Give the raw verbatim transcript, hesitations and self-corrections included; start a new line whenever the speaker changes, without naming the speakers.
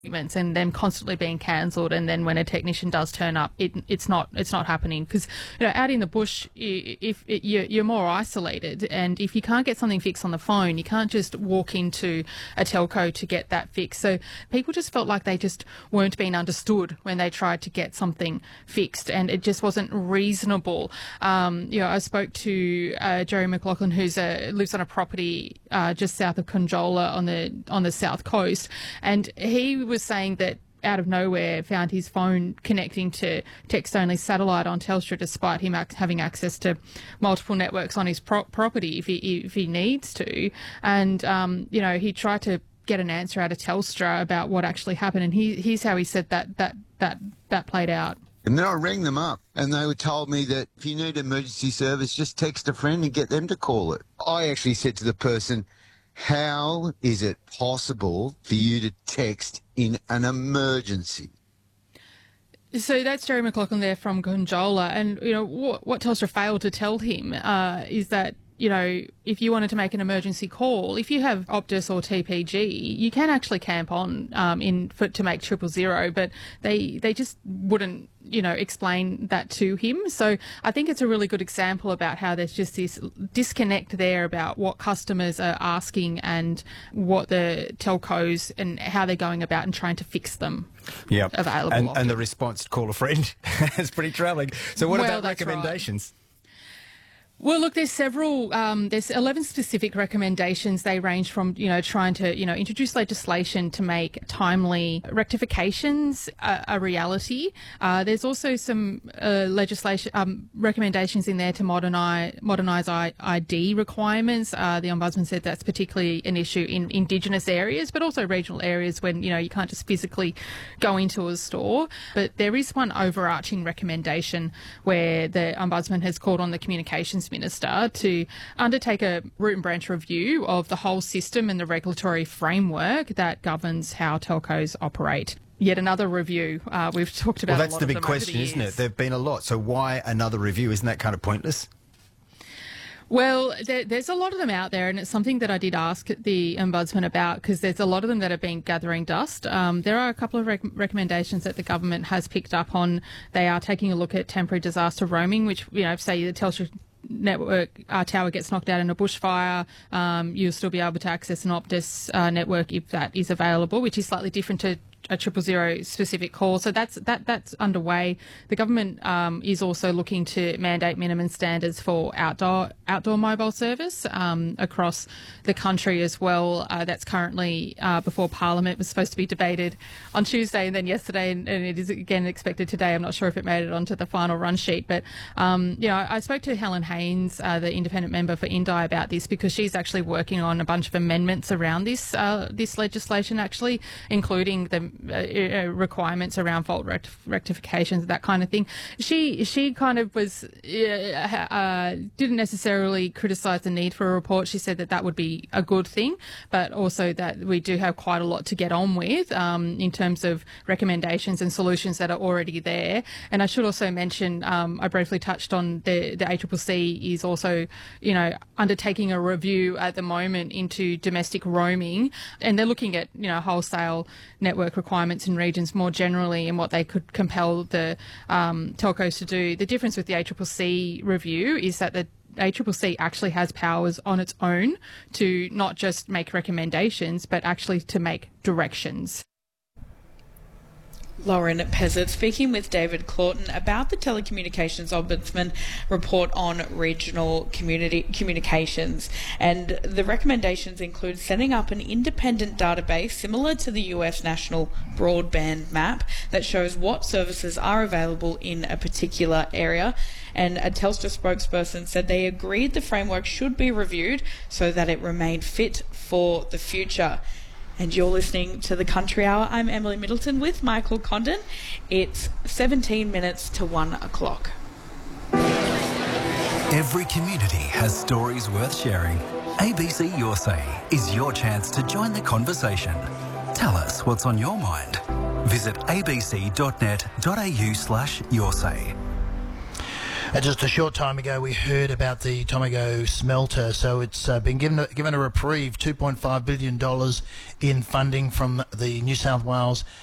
and them constantly being cancelled, and then when a technician does turn up, it, it's not it's not happening because, you know, out in the bush, if it, you're, you're more isolated, and if you can't get something fixed on the phone, you can't just walk into a telco to get that fixed. So people just felt like they just weren't being understood when they tried to get something fixed, and it just wasn't reasonable. Um, you know, I spoke to uh, Jerry McLaughlin, who's a, lives on a property uh, just south of Conjola on the on the south coast, and he was saying that out of nowhere found his phone connecting to text-only satellite on Telstra, despite him ac- having access to multiple networks on his pro- property if he if he needs to. And um, you know, he tried to get an answer out of Telstra about what actually happened, and he, here's how he said that that that that played out.
And then I rang them up and they were told me that if you need emergency service, just text a friend and get them to call it. I actually said to the person, how is it possible for you to text in an emergency?
So that's Jerry McLaughlin there from Conjola. And, you know, what, what Telstra failed to tell him uh, is that, you know, if you wanted to make an emergency call, if you have Optus or T P G, you can actually camp on um, in for, to make triple zero, but they they just wouldn't, you know, explain that to him. So I think it's a really good example about how there's just this disconnect there about what customers are asking and what the telcos and how they're going about and trying to fix them.
Yeah,
available.
And, and the response to call a friend is pretty troubling. So what
well,
about recommendations?
Right. Well, look, there's several, um, there's eleven specific recommendations. They range from, you know, trying to, you know, introduce legislation to make timely rectifications a, a reality. Uh, there's also some uh, legislation, um, recommendations in there to modernise, modernise I D requirements. Uh, the Ombudsman said that's particularly an issue in Indigenous areas, but also regional areas when, you know, you can't just physically go into a store. But there is one overarching recommendation where the Ombudsman has called on the Communications Minister to undertake a root and branch review of the whole system and the regulatory framework that governs how telcos operate. Yet another review. Uh, we've talked about.
Well, that's
a lot
the
of
big
them
question,
over the
isn't it?
years.
There've been a lot. So why another review? Isn't that kind of pointless?
Well, there, there's a lot of them out there, and it's something that I did ask the Ombudsman about because there's a lot of them that have been gathering dust. Um, there are a couple of rec- recommendations that the government has picked up on. They are taking a look at temporary disaster roaming, which, you know, say the Telstra network uh, tower gets knocked out in a bushfire, um, you'll still be able to access an Optus uh, network if that is available, which is slightly different to a triple zero specific call. So that's that that's underway. The government um, is also looking to mandate minimum standards for outdoor outdoor mobile service um, across the country as well. Uh, that's currently uh, before Parliament. It was supposed to be debated on Tuesday and then yesterday, and, and it is again expected today. I'm not sure if it made it onto the final run sheet, but um, you know, I, I spoke to Helen Haynes, uh, the independent member for Indi, about this because she's actually working on a bunch of amendments around this uh, this legislation, actually, including the Uh, requirements around fault rect- rectifications, that kind of thing. She she kind of was uh, uh, didn't necessarily criticise the need for a report. She said that that would be a good thing, but also that we do have quite a lot to get on with um, in terms of recommendations and solutions that are already there. And I should also mention, um, I briefly touched on the the A C C C is also, you know, undertaking a review at the moment into domestic roaming, and they're looking at, you know, wholesale network requirements in regions more generally and what they could compel the um, telcos to do. The difference with the A C C C review is that the A C C C actually has powers on its own to not just make recommendations, but actually to make directions.
Lauren Pezzett speaking with David Claughton about the Telecommunications Ombudsman report on regional community communications. And the recommendations include setting up an independent database similar to the U S National Broadband Map that shows what services are available in a particular area. And a Telstra spokesperson said they agreed the framework should be reviewed so that it remained fit for the future. And you're listening to The Country Hour. I'm Emily Middleton with Michael Condon. It's seventeen minutes to one o'clock.
Every community has stories worth sharing. A B C Your Say is your chance to join the conversation. Tell us what's on your mind. Visit abc.net.au slash your say.
Uh, just a short time ago, we heard about the Tomago smelter. So it's uh, been given a, given a reprieve, two point five billion dollars in funding from the New South Wales